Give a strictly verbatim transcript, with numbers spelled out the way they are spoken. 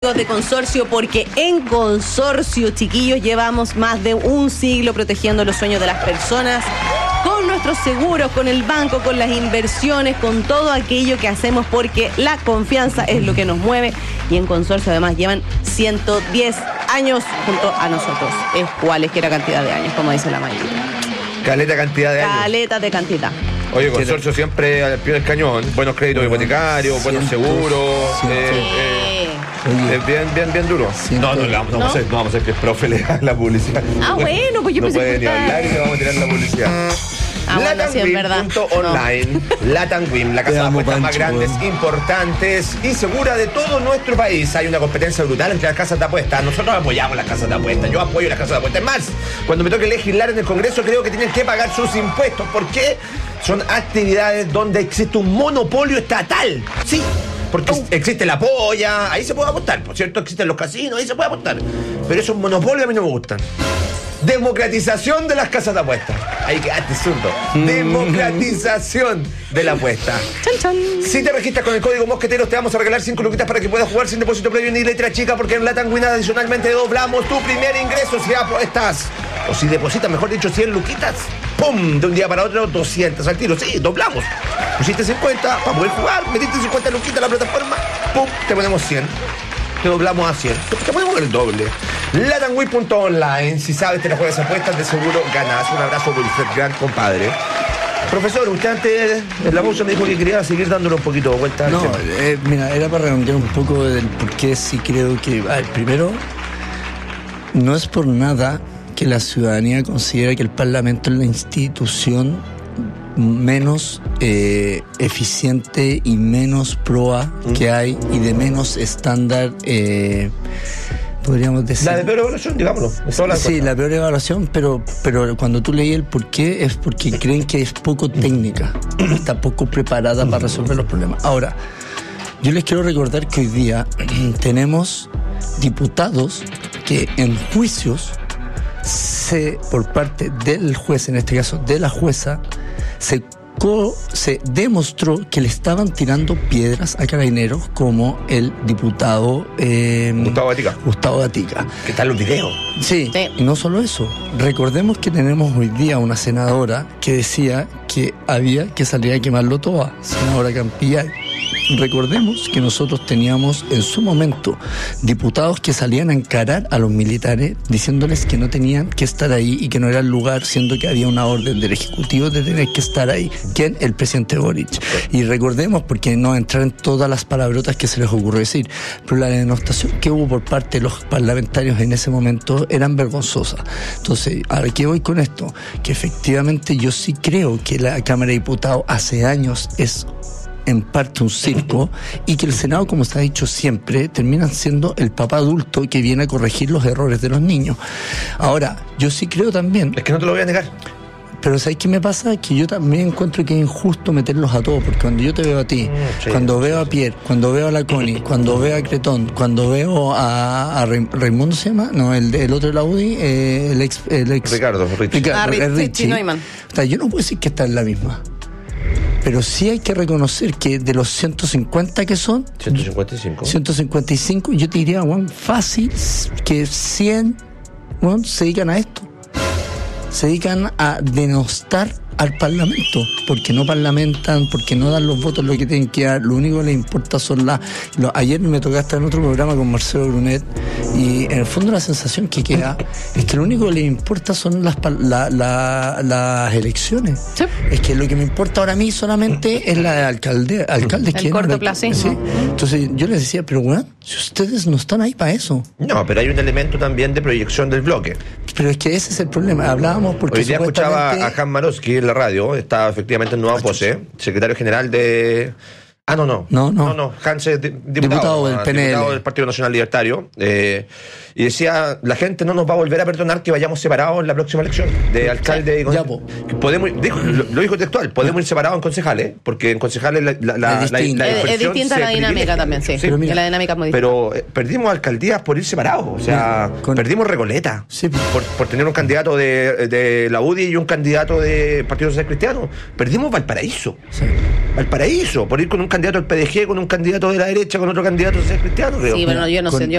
amigos de Consorcio, porque en Consorcio, chiquillos, llevamos más de un siglo protegiendo los sueños de las personas, con nuestros seguros, con el banco, con las inversiones, con todo aquello que hacemos, porque la confianza es lo que nos mueve. Y en Consorcio además llevan ciento diez años junto a nosotros. Es cualesquiera cantidad de años, como dice la mayoría. Caleta cantidad de años. Caleta de cantidad. Oye, Consorcio siempre al pie del cañón. Buenos créditos hipotecarios, buenos seguros. Sí. Eh, eh, eh, bien, bien, bien duro. Siento. No, no, le vamos, no, ¿No? vamos a hacer, no vamos a hacer que el profe le haga la publicidad. Ah, bueno, pues yo no pensé puede que ni estaba- hablar y le vamos a tirar la publicidad. Ah, bueno, sí, es verdad. Latamwim.online. Latamwim, la casa de amo, apuestas más Pancho, grandes, bueno. importantes y segura de todo nuestro país. Hay una competencia brutal entre las casas de apuestas. Nosotros apoyamos las casas de apuestas. Yo apoyo las casas de apuestas. Es más, cuando me toque legislar en el Congreso, creo que tienen que pagar sus impuestos. ¿Por qué? Son actividades donde existe un monopolio estatal. Sí. Porque Oh. existe la polla, ahí se puede apostar, por cierto, existen los casinos, ahí se puede apostar. Pero esos monopolios a mí no me gustan. Democratización de las casas de apuestas. Ahí quedaste zurdo. Mm. Democratización de la apuesta. Chan, chan. Si te registras con el código Mosqueteros, te vamos a regalar cinco luquitas para que puedas jugar sin depósito previo ni letra chica, porque en Latamwim adicionalmente doblamos tu primer ingreso si apuestas. O si depositas, mejor dicho, cien luquitas. ¡Pum! De un día para otro, doscientas al tiro. Sí, doblamos. Pusiste cincuenta para poder jugar, metiste cincuenta luquitas en la plataforma. ¡Pum! Te ponemos cien. Te doblamos a cien. Te ponemos el doble. Latamwim.online. Si sabes, te la juegas apuestas, de seguro ganas. Un abrazo por usted, gran compadre. Profesor, usted antes en la pausa me dijo que quería seguir dándole un poquito de vuelta al No, tema. eh, mira, era para redondear un poco del por qué sí creo que... A ver, primero, no es por nada que la ciudadanía considera que el Parlamento es la institución menos eh, eficiente y menos proa ¿Mm? que hay y de menos estándar, eh, podríamos decir. La de peor evaluación, digámoslo. Eso la Sí, la peor evaluación, pero, pero cuando tú leí el por qué es porque creen que es poco técnica, está poco preparada para resolver los problemas. Ahora, yo les quiero recordar que hoy día tenemos diputados que en juicios se, por parte del juez, en este caso de la jueza, se co- se demostró que le estaban tirando piedras a carabineros, como el diputado eh, Gustavo Gatica. Gustavo Gatica. ¿Qué tal los videos? Sí, Sí. y no solo eso. Recordemos que tenemos hoy día una senadora que decía que había que salir a quemarlo todo, senadora Campillay. Recordemos que nosotros teníamos en su momento diputados que salían a encarar a los militares diciéndoles que no tenían que estar ahí y que no era el lugar, siendo que había una orden del Ejecutivo de tener que estar ahí. ¿Quién? El presidente Boric. Y recordemos, porque no entrar en todas las palabrotas que se les ocurrió decir, pero la denostación que hubo por parte de los parlamentarios en ese momento eran vergonzosas. Entonces, ¿a qué voy con esto? Que efectivamente yo sí creo que la Cámara de Diputados hace años es en parte un circo, y que el Senado, como se ha dicho siempre, termina siendo el papá adulto que viene a corregir los errores de los niños. Ahora, yo sí creo también, Es que no te lo voy a negar. pero ¿sabes qué me pasa? Que yo también encuentro que es injusto meterlos a todos, porque cuando yo te veo a ti, Mm, sí, cuando sí, veo a Pierre, cuando veo a la Connie, cuando veo a Cretón, cuando veo a, a Ray- Raimundo, ¿se llama? No, el, el otro de la U D I, eh, el ex... El ex Ricardo, Richie. Ricardo, Ah, Ri- el Richie Neumann. O sea, yo no puedo decir que está en la misma. Pero sí hay que reconocer que de los ciento cincuenta que son, ciento cincuenta y cinco. ciento cincuenta y cinco, yo te diría, Juan, fácil que cien, Juan, se dedican a esto. Se dedican a denostar al Parlamento, porque no parlamentan, porque no dan los votos lo que tienen que dar. Lo único que les importa son las... Lo, ayer me tocó estar en otro programa con Marcelo Brunet, y en el fondo la sensación que queda es que lo único que les importa son las, pa- la, la, las elecciones. Sí. Es que lo que me importa ahora a mí solamente es la de alcalde, alcaldes. El que cortoplacismo. Sí. Entonces yo les decía, pero bueno, si ustedes no están ahí para eso. No, pero hay un elemento también de proyección del bloque. Pero es que ese es el problema. Hablábamos porque Hoy día escuchaba supuestamente- a Han Marowski en la radio, estaba efectivamente en Nueva Pose, secretario general de... Ah, no, no. No, no. No, no. Hans es di- diputado, Diputado del ah, P N L. diputado del Partido Nacional Libertario. Eh, y decía, la gente no nos va a volver a perdonar que vayamos separados en la próxima elección de alcalde y con- Ya, po. que podemos, dijo, lo, lo dijo textual, podemos ir separados en concejales, porque en concejales la, la, la, Es la- distinto. la Es- es dispersión distinta se la dinámica privilegia. también, sí. Pero mira, la dinámica es muy distinta. Pero eh, perdimos alcaldías por ir separados, o sea, Con- perdimos Recoleta Sí, pues. por, por tener un candidato de, de la U D I y un candidato de Partido Social Cristiano. Perdimos Valparaíso. Sí. Valparaíso, por ir con un candidato del P D G, con un candidato de la derecha, con otro candidato social cristiano, creo. Sí, bueno, yo no Con- sé, yo